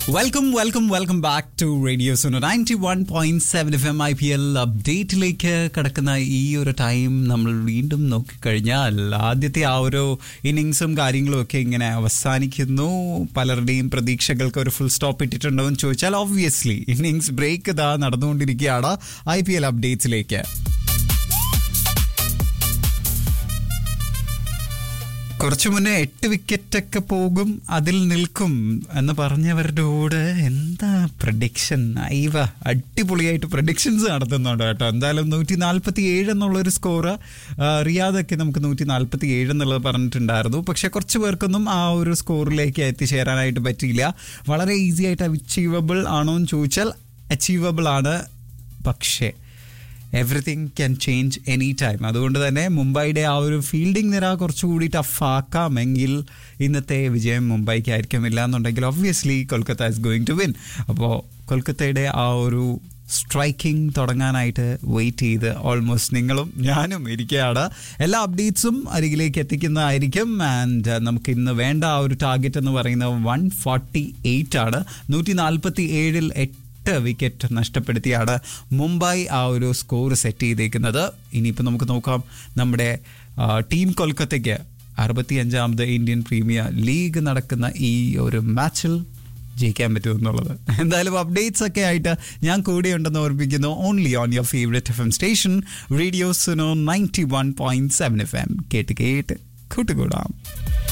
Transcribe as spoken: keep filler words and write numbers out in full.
Welcome welcome welcome back to radio Suno ninety one point seven F M I P L അപ്ഡേറ്റിലേക്ക് കടക്കുന്ന ഈ ഒരു time നമ്മൾ വീണ്ടും നോക്കിക്കഴിഞ്ഞാൽ ആദ്യത്തെ ആ ഒരു ഇന്നിങ്സും കാര്യങ്ങളും ഒക്കെ ഇങ്ങനെ അവസാനിക്കുന്നു. പലരുടെയും പ്രതീക്ഷകൾക്ക് ഒരു ഫുൾ സ്റ്റോപ്പ് ഇട്ടിട്ടുണ്ടോ എന്ന് ചോദിച്ചാൽ ഒബ്വിയസ്ലി ഇന്നിങ്സ് ബ്രേക്ക് ഇതാ നടന്നുകൊണ്ടിരിക്കുകയാണ് ഐ പി എൽ അപ്ഡേറ്റ്സിലേക്ക്. കുറച്ചു മുന്നേ എട്ട് വിക്കറ്റൊക്കെ പോകും, അതിൽ നിൽക്കും എന്ന് പറഞ്ഞവരുടെ കൂടെ എന്താ പ്രഡിക്ഷൻ, ഐവ അടിപൊളിയായിട്ട് പ്രഡിക്ഷൻസ് നടത്തുന്നുണ്ട് കേട്ടോ. എന്തായാലും നൂറ്റി നാൽപ്പത്തി ഏഴ് എന്നുള്ളൊരു സ്കോറ് റിയാദൊക്കെ നമുക്ക് നൂറ്റി നാൽപ്പത്തി ഏഴ് എന്നുള്ളത് പറഞ്ഞിട്ടുണ്ടായിരുന്നു. പക്ഷെ കുറച്ച് പേർക്കൊന്നും ആ ഒരു സ്കോറിലേക്ക് എത്തിച്ചേരാനായിട്ട് പറ്റിയില്ല. വളരെ ഈസി ആയിട്ട് അച്ചീവബിൾ ആണോ എന്ന് ചോദിച്ചാൽ അച്ചീവബിൾ ആണ്, പക്ഷേ everything can change any time. അതുകൊണ്ട് തന്നെ മുംബൈയുടെ ആ ഒരു ഫീൽഡിംഗ് നിര കുറച്ചുകൂടി ടഫാക്കാമെങ്കിൽ ഇന്നത്തെ വിജയം മുംബൈക്കായിരിക്കും. ഇല്ല എന്നുണ്ടെങ്കിൽ obviously Kolkata is going to win. അപ്പോൾ കൊൽക്കത്തയുടെ ആ ഒരു സ്ട്രൈക്കിംഗ് തുടങ്ങാനായിട്ട് വെയിറ്റ് ചെയ്ത് ഓൾമോസ്റ്റ് നിങ്ങളും ഞാനും ഇരിക്കുകയാണ്. എല്ലാ അപ്ഡേറ്റ്സും അരികിലേക്ക് എത്തിക്കുന്നതായിരിക്കും. ആൻഡ് നമുക്ക് ഇന്ന് വേണ്ട ആ ഒരു ടാർഗറ്റ് എന്ന് പറയുന്നത് വൺ ഫോർട്ടി എയ്റ്റ് ആണ്. നൂറ്റി നാൽപ്പത്തി ഏഴിൽ എട്ട് വിക്കറ്റ് നഷ്ടപ്പെടുത്തിയാണ് മുംബൈ ആ ഒരു സ്കോർ സെറ്റ് ചെയ്തേക്കുന്നത്. ഇനിയിപ്പോൾ നമുക്ക് നോക്കാം നമ്മുടെ ടീം കൊൽക്കത്തയ്ക്ക് അറുപത്തി അഞ്ചാമത് ഇന്ത്യൻ പ്രീമിയർ ലീഗ് നടക്കുന്ന ഈ ഒരു മാച്ചിൽ ജയിക്കാൻ പറ്റുമെന്നുള്ളത്. എന്തായാലും അപ്ഡേറ്റ്സ് ഒക്കെ ആയിട്ട് ഞാൻ കൂടെയുണ്ടെന്ന് ഓർമ്മിക്കുന്നു. Only on your favourite F M station radio Suno ninety one point seven F M. കേട്ട് കേട്ട് കൂട്ടുകൂടാം.